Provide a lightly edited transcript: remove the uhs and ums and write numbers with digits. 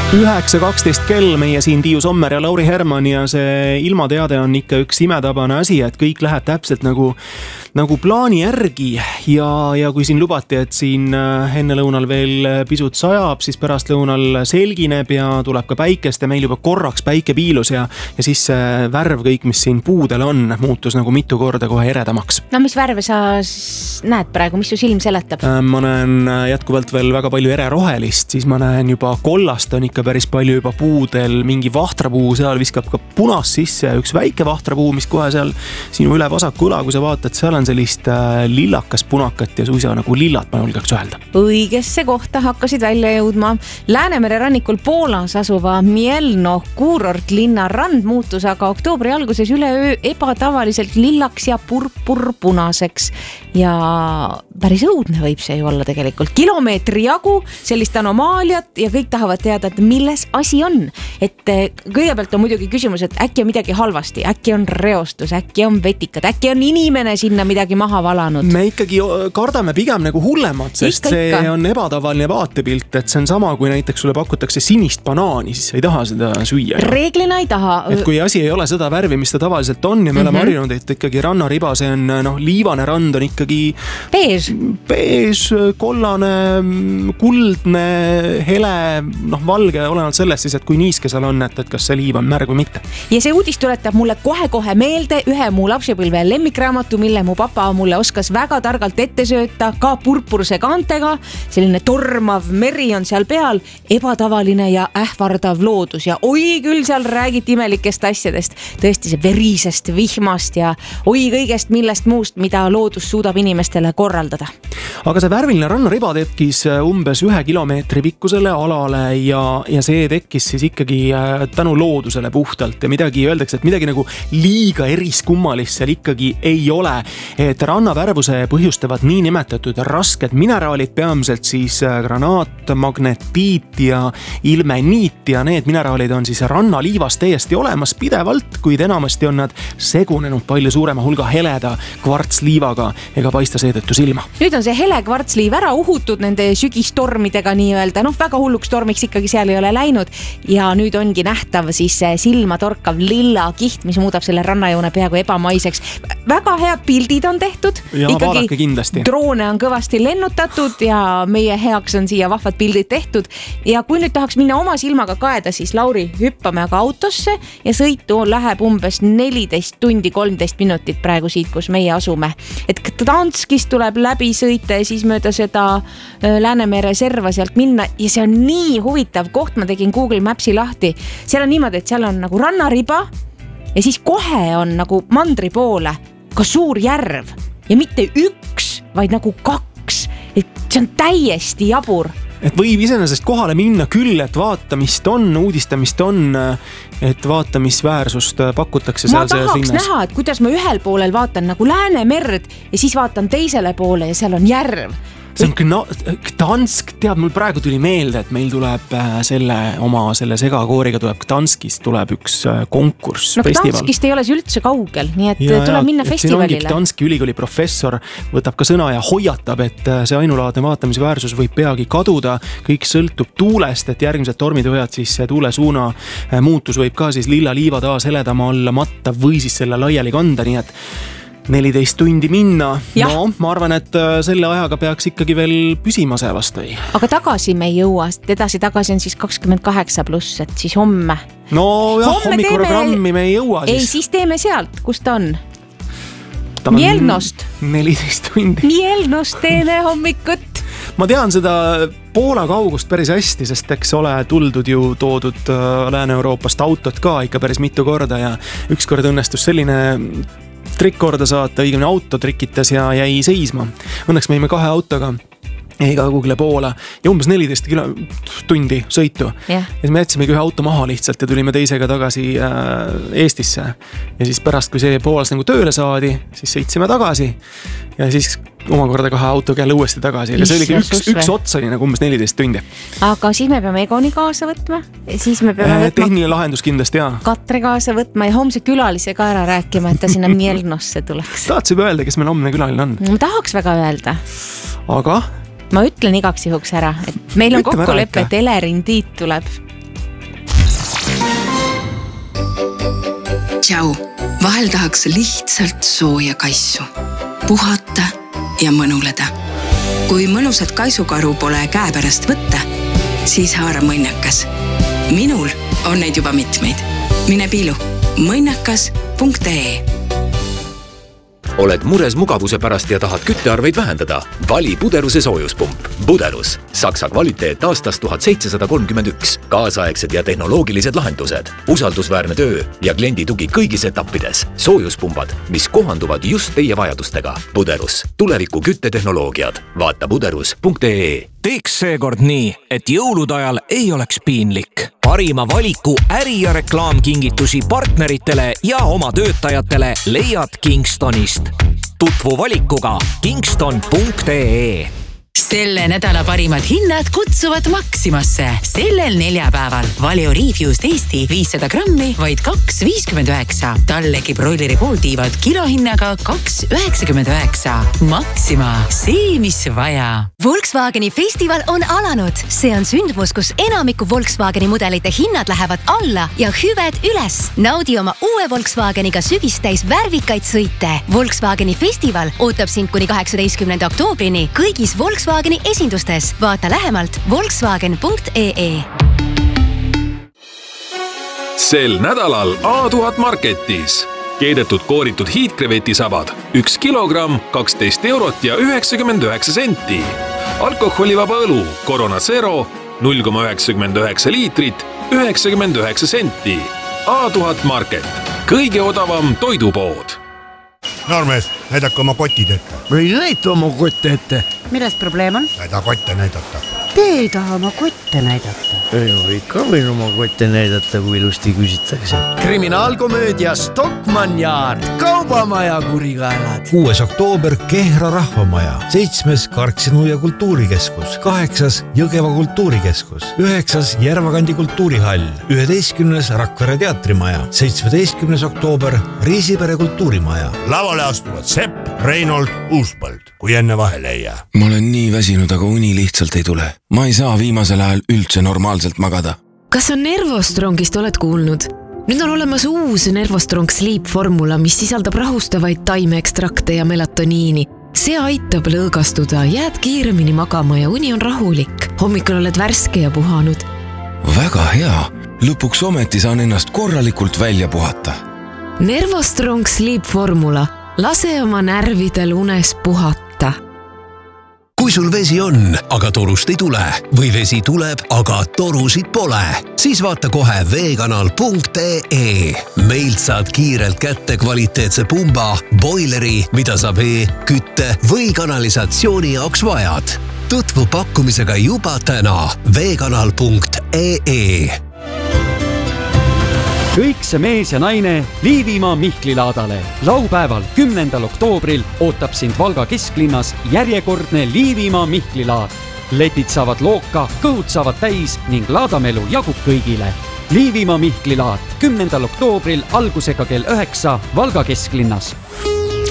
9.12 kell, meie siin Tiiu Sommer ja Lauri Herman ja see ilmateade on ikka üks imetabane asi, et kõik läheb täpselt nagu plaani järgi ja kui siin lubati, et siin enne lõunal veel pisut sajab, siis pärast lõunal selgineb ja tuleb ka päikest ja meil juba korraks päike piilus ja siis see värv kõik, mis siin puudel on, muutus nagu mitu korda kohe eredamaks. No mis värve sa näed praegu, mis su silm seletab? Ma näen jätkuvalt veel väga palju ererohelist, siis ma näen juba kollast on ikka päris palju juba puudel, mingi vahtrapuu, seal viskab ka punast sisse, üks väike vahtrapuu, mis kohe seal sinu üle vasaku õla, kui sa vaatad, seal on sellist lillakas punakat ja suisa nagu lillat, ma julgeks öelda. Õigesse kohta hakkasid välja jõudma Läänemere rannikul Poolas asuva Mielno kuurortlinna rand muutus aga oktoobri alguses üleöö ebatavaliselt lillaks ja purpurpunaseks ja päris õudne võib see ju olla tegelikult. Kilomeetri jagu sellist anomaaliat ja kõik tahavad teada, et milles asi on. Et kõigepealt on muidugi küsimus, et äkki on midagi halvasti, äkki on reostus, äkki on vetikad, äkki on inimene sinna midagi maha valanud. Me ikkagi kardame pigem nagu hullemat, sest see on ebatavaline vaatepilt, et see on sama, kui näiteks sulle pakutakse sinist banaani, siis sa ei taha seda süüa. Reeglina ei taha. Et kui asi ei ole seda värvi, mis ta tavaliselt on ja me oleme harjunud, et ikkagi rannariba, see on liivane rand on ikkagi beež, kollane, kuldne, hele, valge, olenevalt sellest siis, et kui niiske seal on, et kas see liiv on märg või mitte. Ja see uudis tuletab mulle kohe meelde ühe mu lapsepõlve lemmikraamatu, mille mu papa mulle oskas väga targalt ette sööta, ka purpurse kaantega, selline tormav meri on seal peal, ebatavaline ja ähvardav loodus ja oi küll seal räägiti imelikest asjadest, tõesti see verisest vihmast ja oi kõigest millest muust, mida loodus suudab inimestele korraldada. Aga see värviline rannariba tekkis umbes 1 kilomeetri pikkusele alale ja see tekkis siis ikkagi tänu loodusele puhtalt ja midagi öeldakse, et midagi nagu liiga eriskummalist seal ikkagi ei ole, et rannavärvuse põhjustavad nii nimetatud rasked mineraalid, peamiselt siis granaat, magnetiit ja ilmeniit ja need mineraalid on siis rannaliivas täiesti olemas pidevalt, kuid enamasti on nad segunenud palju suurema hulga heleda kvartsliivaga ega paista seetõttu silma. Nüüd on see hele kvartsliiv ära uhutud nende sügistormidega nii-öelda, väga hulluks tormiks ikkagi seal ei ole läinud ja nüüd ongi nähtav siis silma torkav lilla kiht, mis muudab selle rannajoone peaaegu ebamaiseks. Väga head pildid on tehtud. Ja vaadake kindlasti. Droone on kõvasti lennutatud ja meie heaks on siia vahvad pildid tehtud. Ja kui nüüd tahaks minna oma silmaga kaeda, siis Lauri, hüppame aga autosse ja sõitu läheb umbes 14 tundi 13 minutit praegu siit, kus meie asume. Et Gdanskist tuleb läbi sõita ja siis mööda seda Läänemere serva sealt minna ja see on nii huvitav koht, ma tegin Google Mapsi lahti. Seal on niimoodi, et seal on nagu rannariba ja siis kohe on nagu mandri poole ka suur järv ja mitte üks, vaid nagu 2. Et see on täiesti jabur. Et võib iseenesest kohale minna küll, et vaatamist on, uudistamist on, et vaatamisväärsust pakutakse seal selles linnas. Ma tahaks näha, et kuidas ma ühel poolel vaatan nagu Läänemerd ja siis vaatan teisele poole ja seal on järv. See on Gdansk, tead, mul praegu tuli meelde, et meil tuleb selle segakooriga tuleb Gdanskist tuleb üks konkurss, festival. Gdanskist ei ole see üldse kaugel, nii et tuleb minna festivalile. Siin ongi Gdanski ülikooli professor võtab ka sõna ja hoiatab, et see ainulaadne vaatamisväärsus võib peagi kaduda, kõik sõltub tuulest, et järgmised tormid võivad siis tuulesuuna muutus võib ka siis lilla liiva taas heledama olla matta või siis selle laiali kanda, nii et 14 tundi minna. No, ma arvan, et selle ajaga peaks ikkagi veel püsima see vastu. Aga tagasi me ei jõua, tagasi on siis 28+, et siis homme. No jah, hommikuprogrammi me ei jõua siis. Ei, siis teeme sealt, kus ta on. Mielnost. 14 tundi. Mielnost teeme hommikut. Ma tean seda Poola kaugust päris hästi, sest eks ole toodud Lääne-Euroopast autot ka ikka päris mitu korda ja ükskord õnnestus selline trikk korda saata, õigemini auto trikitas ja jäi seisma. Õnneks me jäime 2 autoga iga kugule Poola ja umbes 14 tundi sõitu. Ja siis me jätsimegi ühe auto maha lihtsalt ja tulime teisega tagasi Eestisse. Ja siis pärast, kui see Poolas nagu tööle saadi, siis sõitsime tagasi ja siis omakorda 2 autoga jälle uuesti tagasi. Ja see oligi üks ots oli nagu umbes 14 tundi. Aga siis me peame Egoni kaasa võtma. Siis me peame võtma tehniline lahendus kindlasti, jah. Katre kaasa võtma ja homse külalise ka ära rääkima, et ta sinna Mielnosse tuleks. Tahad juba öelda, kes meil homne külaline on? Ma tahaks väga öelda. Aga? Ma ütlen igaks juhuks ära, et meil on kokkulepe, et Elerin Tiit tuleb. Tšau, vahel tahaks lihtsalt sooja kaisu. Puhata ja mõnuleda. Kui mõnusat kaisukaru pole käepärast võtta, siis haara mõnnakas. Minul on neid juba mitmeid. Mine piilu mõnnakas.ee. Oled mures mugavuse pärast ja tahad küttearveid vähendada? Vali Buderuse soojuspump. Buderus. Saksa kvaliteet aastast 1731. Kaasaegsed ja tehnoloogilised lahendused. Usaldusväärne töö ja kliendi tugi kõigis etappides. Soojuspumbad, mis kohanduvad just teie vajadustega. Buderus. Tuleviku küttetehnoloogiad. Vaata buderus.ee. Teeks seekord nii, et jõulude ajal ei oleks piinlik. Parima valiku äri- ja reklaamkingitusi partneritele ja oma töötajatele leiad Kingstonist. Tutvu valikuga kingston.ee. Selle nädala parimad hinnad kutsuvad Maximasse. Sellel neljapäeval Valio Refused Eesti 500 grammi vaid 2,59. Tallegi broileri pooltiivad kilohinnaga 2,99. Maxima, see mis vaja. Volkswageni festival on alanud. See on sündmus, kus enamiku Volkswageni mudelite hinnad lähevad alla ja hüved üles. Naudi oma uue Volkswageniga sügistäis värvikaid sõite. Volkswageni festival ootab sind kuni 18. oktoobrini kõigis Volkswageni esindustes. Vaata lähemalt volkswagen.ee. Sel nädalal A1000 Marketis. Keedetud kooritud hiidkrevetisabad 1 kilogramm 12 eurot ja 99 senti. Alkoholivaba õlu Corona Zero 0,99 liitrit 99 senti. A1000 Market. Kõige odavam toidupood. Noormees, näidake oma kotid ette. Ei näita oma kotte ette. Milles probleem on? Näida kotte näidata. Te ei taha oma kotte näidata. Ei ikka võin oma kotte näidata, kui ilusti küsitakse. Kriminaalkomöödia Stockmann Yard. Kaubamaja kurikaelad. 6. oktoober Kehra rahvamaja. 7. Karksinu ja kultuurikeskus. 8. Jõgeva kultuurikeskus. 9. Järvakandi kultuurihall. 11. Rakvere teatrimaja. 17. oktoober Riisipere kultuurimaja. Lavale astuvad Sepp, Reinold, Uuspõld, kui enne vahele ei jää. Ma olen nii väsinud, aga uni lihtsalt ei tule. Ma ei saa viimasel ajal üldse normaalselt magada. Kas sa Nervostrongist oled kuulnud? Nüüd on olemas uus Nervostrong Sleep formula, mis sisaldab rahustavaid taimeekstrakte ja melatoniini. See aitab lõõgastuda, jääd kiiremini magama ja uni on rahulik. Hommikul oled värske ja puhanud. Väga hea. Lõpuks ometi saan ennast korralikult välja puhata. Nervostrong Sleep formula. Lase oma närvidel unes puhata. Kui sul vesi on, aga torust ei tule või vesi tuleb, aga torusid pole, siis vaata kohe veekanal.ee. Meilt saad kiirelt kätte kvaliteetse pumba, boileri, mida sa vee, kütte või kanalisatsiooni jaoks vajad. Tutvu pakkumisega juba täna veekanal.ee. Kõik see mees ja naine Liivimaa Mihklilaadale. Laupäeval 10. oktoobril ootab sind Valga kesklinnas järjekordne Liivimaa Mihklilaad. Letid saavad looka, kõhud saavad täis ning laadamelu jagub kõigile. Liivimaa Mihklilaad 10. oktoobril algusega kell 9 Valga kesklinnas.